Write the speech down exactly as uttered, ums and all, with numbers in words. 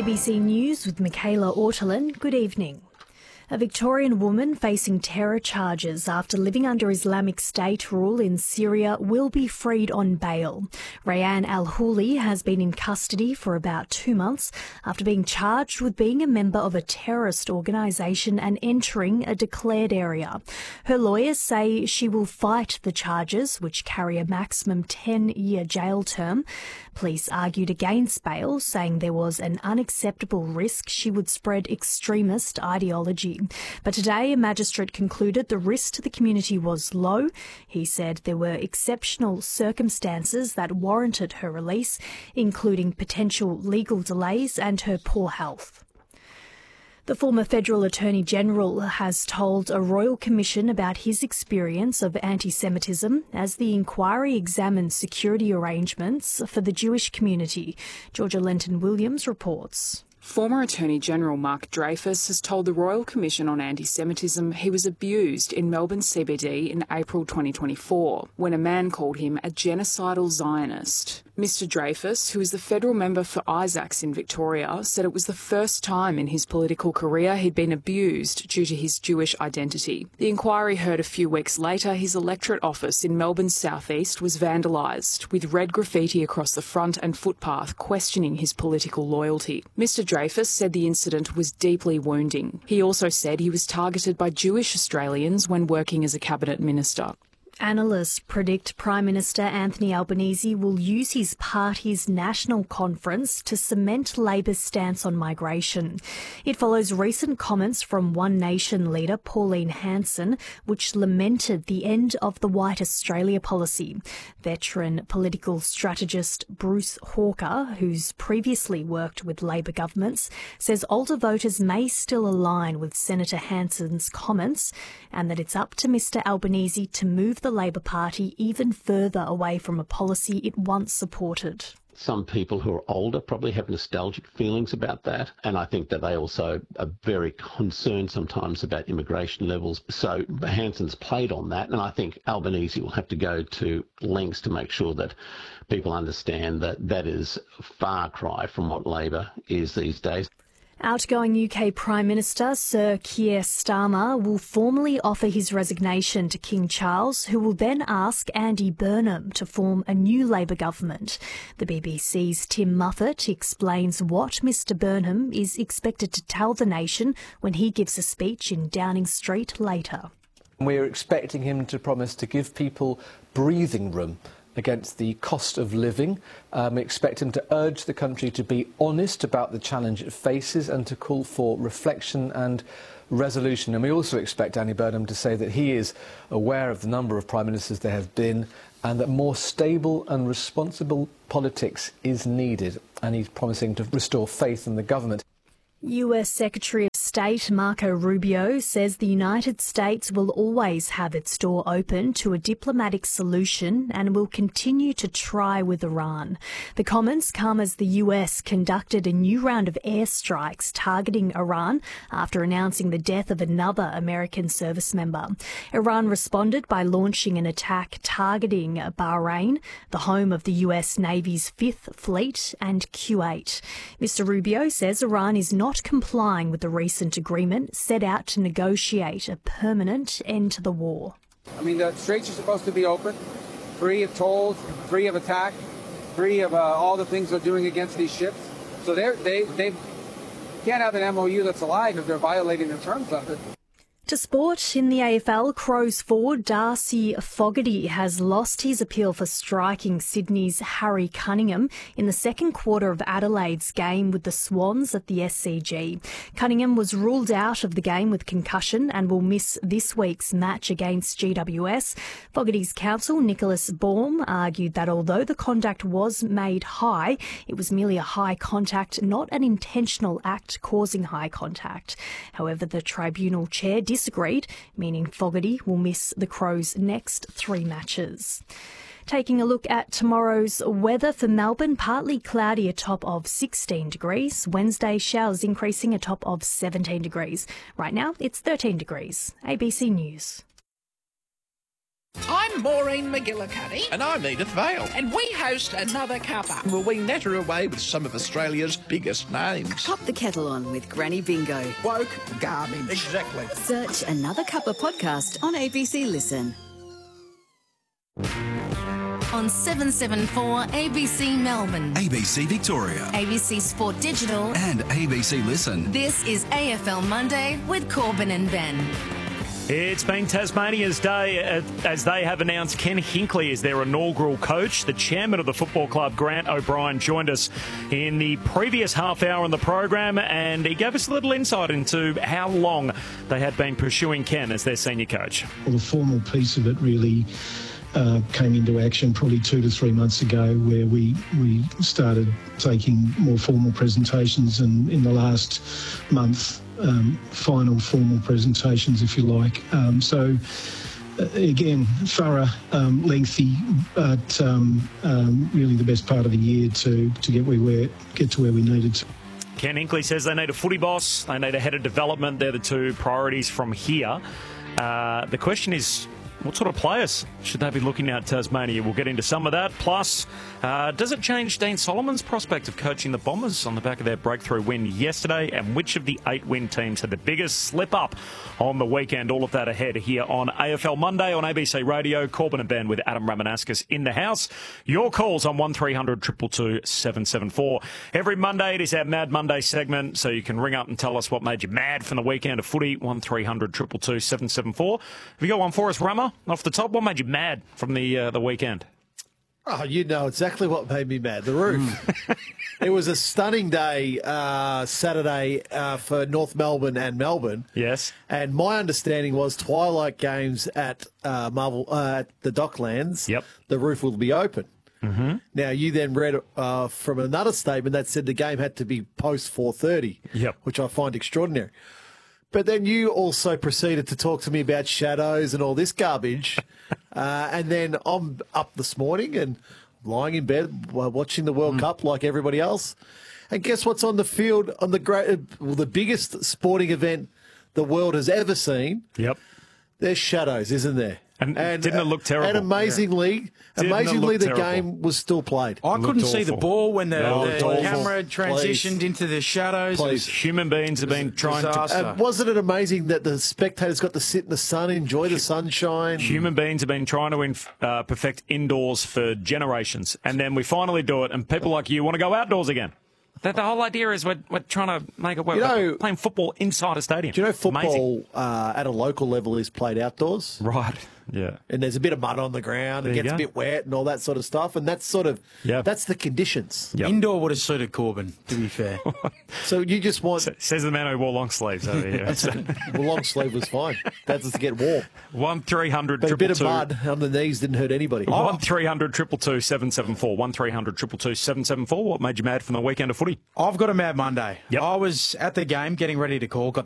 A B C News with Michaela Ortolin. Good evening. A Victorian woman facing terror charges after living under Islamic State rule in Syria will be freed on bail. Rayan Al-Houli has been in custody for about two months after being charged with being a member of a terrorist organisation and entering a declared area. Her lawyers say she will fight the charges, which carry a maximum ten-year jail term. Police argued against bail, saying there was an unacceptable risk she would spread extremist ideology. But today, a magistrate concluded the risk to the community was low. He said there were exceptional circumstances that warranted her release, including potential legal delays and her poor health. The former Federal Attorney General has told a royal commission about his experience of anti-Semitism as the inquiry examines security arrangements for the Jewish community. Georgia Lenton-Williams reports. Former Attorney General Mark Dreyfus has told the Royal Commission on Anti-Semitism he was abused in Melbourne C B D in April twenty twenty-four when a man called him a genocidal Zionist. Mister Dreyfus, who is the federal member for Isaacs in Victoria, said it was the first time in his political career he'd been abused due to his Jewish identity. The inquiry heard a few weeks later his electorate office in Melbourne's southeast was vandalised, with red graffiti across the front and footpath questioning his political loyalty. Mister Dreyfus said the incident was deeply wounding. He also said he was targeted by Jewish Australians when working as a cabinet minister. Analysts predict Prime Minister Anthony Albanese will use his party's national conference to cement Labor's stance on migration. It follows recent comments from One Nation leader Pauline Hanson, which lamented the end of the White Australia policy. Veteran political strategist Bruce Hawker, who's previously worked with Labor governments, says older voters may still align with Senator Hanson's comments and that it's up to Mister Albanese to move the Labor Party even further away from a policy it once supported. Some people who are older probably have nostalgic feelings about that, and I think that they also are very concerned sometimes about immigration levels. So Hanson's played on that, and I think Albanese will have to go to lengths to make sure that people understand that that is a far cry from what Labor is these days. Outgoing U K Prime Minister Sir Keir Starmer will formally offer his resignation to King Charles, who will then ask Andy Burnham to form a new Labor government. The B B C's Tim Muffet explains what Mr Burnham is expected to tell the nation when he gives a speech in Downing Street later. We're expecting him to promise to give people breathing room against the cost of living. Um, we expect him to urge the country to be honest about the challenge it faces and to call for reflection and resolution. And we also expect Andy Burnham to say that he is aware of the number of prime ministers there have been and that more stable and responsible politics is needed. And he's promising to restore faith in the government. U S Secretary of State Marco Rubio says the United States will always have its door open to a diplomatic solution and will continue to try with Iran. The comments come as the U S conducted a new round of airstrikes targeting Iran after announcing the death of another American service member. Iran responded by launching an attack targeting Bahrain, the home of the U S Navy's Fifth Fleet, and Kuwait. Mister Rubio says Iran is not complying with the recent agreement set out to negotiate a permanent end to the war. I mean, the straits are supposed to be open, free of tolls, free of attack, free of uh, all the things they're doing against these ships. So they're, they they can't have an M O U that's alive if they're violating the terms of it. To sport, in the A F L, Crows forward Darcy Fogarty has lost his appeal for striking Sydney's Harry Cunningham in the second quarter of Adelaide's game with the Swans at the S C G. Cunningham was ruled out of the game with concussion and will miss this week's match against G W S. Fogarty's counsel, Nicholas Baum, argued that although the contact was made high, it was merely a high contact, not an intentional act causing high contact. However, the tribunal chair disagreed, meaning Fogarty will miss the Crows' next three matches. Taking a look at tomorrow's weather for Melbourne, partly cloudy, a top of sixteen degrees. Wednesday, showers increasing, a top of seventeen degrees. Right now, it's thirteen degrees. A B C News. I'm Maureen McGillicuddy. And I'm Edith Vale. And we host Another Cuppa. Will we natter away with some of Australia's biggest names? Pop the kettle on with Granny Bingo. Woke garbage. Exactly. Search Another Cuppa podcast on A B C Listen. On seven seventy-four A B C Melbourne, A B C Victoria, A B C Sport Digital, and A B C Listen. This is A F L Monday with Corbin and Ben. It's been Tasmania's day as they have announced Ken Hinkley as their inaugural coach. The chairman of the football club, Grant O'Brien, joined us in the previous half hour on the program, and he gave us a little insight into how long they had been pursuing Ken as their senior coach. Well, the formal piece of it really uh, came into action probably two to three months ago, where we, we started taking more formal presentations, and in the last month, Um, final formal presentations, if you like. Um, so, uh, again, thorough, um, lengthy, but um, um, really the best part of the year to, to get, we were, get to where we needed to. Ken Hinkley says they need a footy boss, they need a head of development. They're the two priorities from here. Uh, the question is, what sort of players should they be looking at Tasmania? We'll get into some of that. Plus, uh, does it change Dean Solomon's prospect of coaching the Bombers on the back of their breakthrough win yesterday? And which of the eight win teams had the biggest slip up on the weekend? All of that ahead here on A F L Monday on A B C Radio. Corbin and Ben with Adam Ramanauskas in the house. Your calls on one three hundred two two two seven seven four. Every Monday it is our Mad Monday segment, so you can ring up and tell us what made you mad from the weekend of footy. one three hundred two two two seven seven four. Have you got one for us, Rummer? Off the top, what made you mad from the uh, the weekend? Oh, you know exactly what made me mad. The roof. It was a stunning day uh, Saturday uh, for North Melbourne and Melbourne. Yes. And my understanding was twilight games at uh, Marvel uh, at the Docklands. Yep. The roof will be open. Mm-hmm. Now, you then read uh, from another statement that said the game had to be post four thirty, yep. which I find extraordinary. But then you also proceeded to talk to me about shadows and all this garbage. uh, and then I'm up this morning and lying in bed watching the World mm. Cup like everybody else. And guess what's on the field on the great, well, the biggest sporting event the world has ever seen? Yep. There's shadows, isn't there? And, and didn't it look terrible? And amazingly, yeah. amazingly, the terrible? game was still played. I couldn't see the ball when the, no, the camera transitioned Please. into the shadows. Please. Human beings have been trying disaster. to... Uh, wasn't it amazing that the spectators got to sit in the sun, enjoy the sunshine? Human beings have been trying to inf- uh, perfect indoors for generations, and then we finally do it, and people like you want to go outdoors again. The, the whole idea is we're, we're trying to make it work. You know, we're playing football inside a stadium. Do you know football uh, at a local level is played outdoors? Right, yeah. And there's a bit of mud on the ground, it gets go. a bit wet and all that sort of stuff, and that's sort of, yep. that's the conditions. Yep. Indoor would have suited Corbin, to be fair. So you just want... S- says the man who wore long sleeves over here. Well, long sleeve was fine. That's to get warm. one three hundred But a bit of mud on the knees didn't hurt anybody. one three hundred two two two seven seven four. one three hundred two two two seven seven four. What made you mad from the weekend of footy? I've got a mad Monday. Yep. I was at the game getting ready to call, got